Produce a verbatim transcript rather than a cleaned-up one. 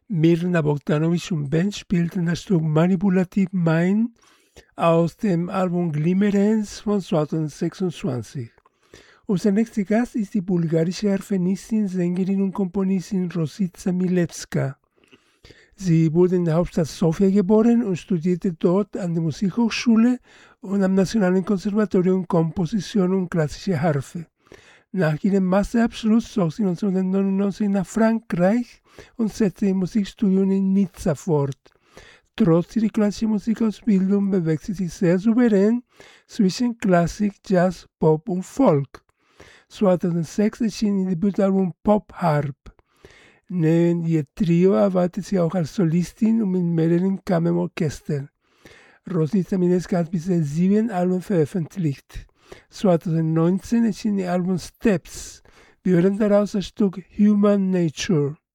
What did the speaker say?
Mirna Bogdanovic und Band spielten das Stück Manipulative Mind aus dem Album Glimmerance von zweitausendsechsundzwanzig. Unser nächster Gast ist die bulgarische Harfenistin, Sängerin und Komponistin Rosica Milevska. Sie wurde in der Hauptstadt Sofia geboren und studierte dort an der Musikhochschule und am Nationalen Konservatorium Komposition und klassische Harfe. Nach ihrem Masterabschluss zog sie neunzehnhundertneunundneunzig nach Frankreich und setzte ihr Musikstudium in Nizza fort. Trotz ihrer klassischen Musikausbildung bewegt sie sich sehr souverän zwischen Klassik, Jazz, Pop und Folk. zweitausendsechs erschien ihr Debütalbum Pop Harp. Neben ihr Trio arbeitet sie auch als Solistin und mit mehreren Kammerorchestern. Rosica Milevska hat bisher sieben Alben veröffentlicht. zweitausendneunzehn erschien ihr Album Steps. Wir hören daraus das Stück Human Nature.